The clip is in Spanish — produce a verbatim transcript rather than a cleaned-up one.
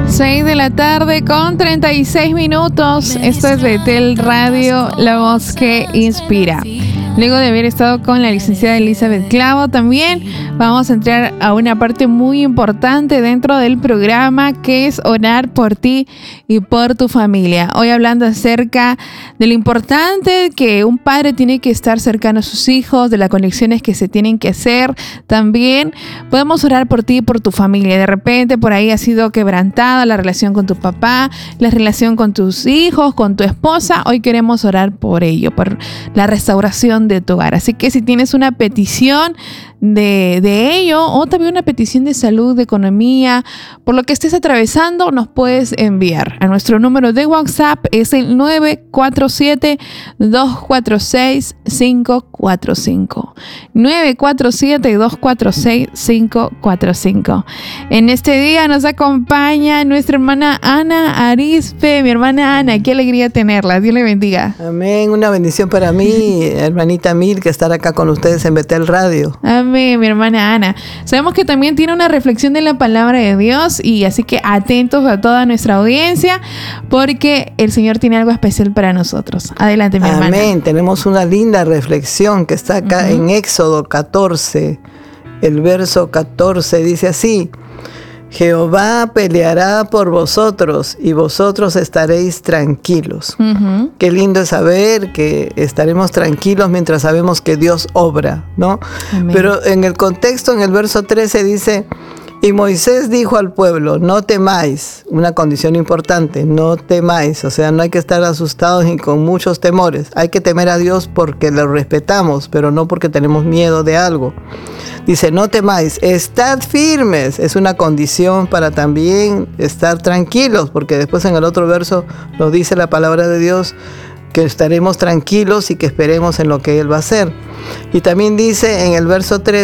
seis de la tarde con treinta y seis minutos. Esto es Betel Radio, la voz que inspira. Luego de haber estado con la licenciada Elizabeth Clavo, también vamos a entrar a una parte muy importante dentro del programa, que es orar por ti y por tu familia. Hoy hablando acerca de lo importante que un padre tiene que estar cercano a sus hijos, de las conexiones que se tienen que hacer. También podemos orar por ti y por tu familia. De repente por ahí ha sido quebrantada la relación con tu papá, la relación con tus hijos, con tu esposa. Hoy queremos orar por ello, por la restauración de tu hogar. Así que si tienes una petición de, de ello, o también una petición de salud, de economía, por lo que estés atravesando, nos puedes enviar a nuestro número de WhatsApp. Es el nueve cuatro siete, dos cuatro seis, cinco cuatro cinco nueve cuatro siete, dos cuatro seis, cinco cuatro cinco. En este día nos acompaña nuestra hermana Ana Arizpe. Mi hermana Ana, qué alegría tenerla. Dios le bendiga. Amén, una bendición para mí, hermanita Mil, que estar acá con ustedes en Betel Radio. Amén, mi hermana Ana. Sabemos que también tiene una reflexión de la palabra de Dios, y así que atentos a toda nuestra audiencia, porque el Señor tiene algo especial para nosotros. Adelante, mi Amén. hermana. Amén, tenemos una linda reflexión que está acá uh-huh. en Éxodo catorce, el verso catorce dice así: Jehová peleará por vosotros y vosotros estaréis tranquilos. Uh-huh. Qué lindo es saber que estaremos tranquilos mientras sabemos que Dios obra, ¿no? Amén. Pero en el contexto, en el verso trece dice: y Moisés dijo al pueblo, no temáis, una condición importante, no temáis, o sea, no hay que estar asustados ni con muchos temores. Hay que temer a Dios porque lo respetamos, pero no porque tenemos miedo de algo. Dice, no temáis, estad firmes, es una condición para también estar tranquilos, porque después en el otro verso nos dice la palabra de Dios que estaremos tranquilos y que esperemos en lo que Él va a hacer. Y también dice en el verso tres,